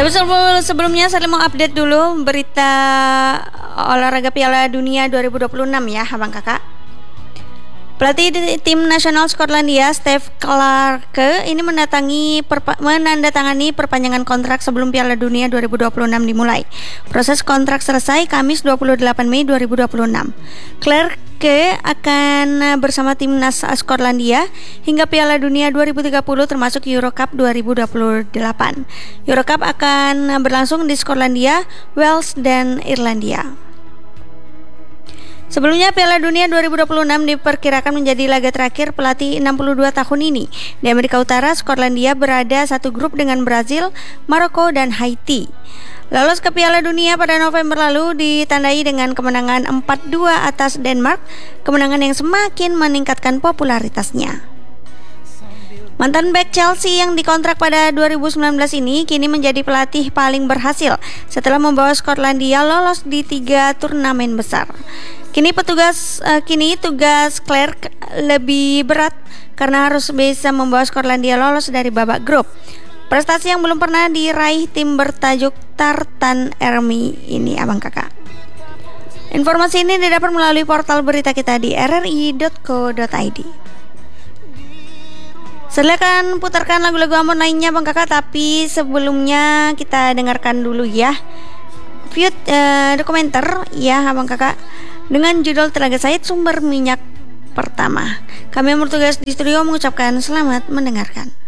Tapi sebelumnya saya mau update dulu berita olahraga Piala Dunia 2026 ya, Abang Kakak. Pelatih tim nasional Skotlandia, Steve Clarke, ini menandatangani perpanjangan kontrak sebelum Piala Dunia 2026 dimulai. Proses kontrak selesai Kamis 28 Mei 2026. Clarke akan bersama timnas Skotlandia hingga Piala Dunia 2030 termasuk Euro Cup 2028. Euro Cup akan berlangsung di Skotlandia, Wales, dan Irlandia. Sebelumnya Piala Dunia 2026 diperkirakan menjadi laga terakhir pelatih 62 tahun ini. Di Amerika Utara, Skotlandia berada satu grup dengan Brazil, Maroko, dan Haiti. Lolos ke Piala Dunia pada November lalu ditandai dengan kemenangan 4-2 atas Denmark, kemenangan yang semakin meningkatkan popularitasnya. Mantan bek Chelsea yang dikontrak pada 2019 ini kini menjadi pelatih paling berhasil setelah membawa Skotlandia lolos di 3 turnamen besar. Kini tugas Clarke lebih berat karena harus bisa membawa Skotlandia lolos dari babak grup. Prestasi yang belum pernah diraih tim bertajuk Tartan Army ini, Abang Kakak. Informasi ini didapat melalui portal berita kita di rri.co.id. Silakan putarkan lagu-lagu Ambon lainnya, Bang Kakak, tapi sebelumnya kita dengarkan dulu ya dokumenter ya, Abang Kakak, dengan judul Telaga Said, Sumber Minyak Pertama. Kami yang bertugas di studio mengucapkan selamat mendengarkan.